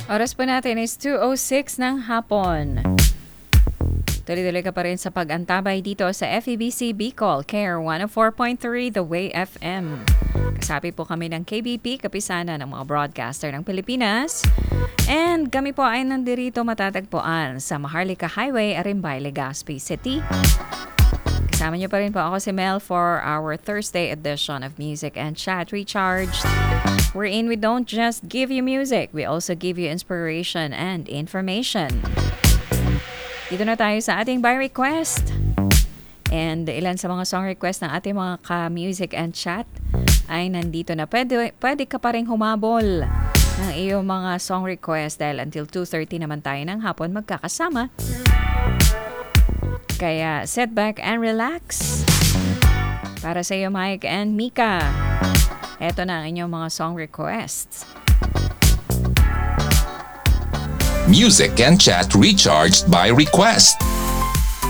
Oras po natin is 2:06 ng hapon. Tuloy-tuloy ka pa rin sa pag-antabay dito sa FEBC Bicol, Care 104.3 The Way FM. Kasapi po kami ng KBP, kapisana ng mga broadcaster ng Pilipinas. And kami po ay nandirito matatagpuan sa Maharlika Highway, Arimbay, Legazpi City. Kasama niyo pa rin po ako si Mel for our Thursday edition of Music and Chat Recharged. Wherein we don't just give you music, we also give you inspiration and information. Dito na tayo sa ating by request. And ilan sa mga song request ng ating mga ka-music and chat ay nandito na. Pwede ka pa rin humabol ng iyong mga song request dahil until 2:30 naman tayo ng hapon magkakasama. Kaya sit back and relax. Para sa iyo, Mike and Mika, eto na ang inyong mga song requests. Music and Chat Recharged by Request.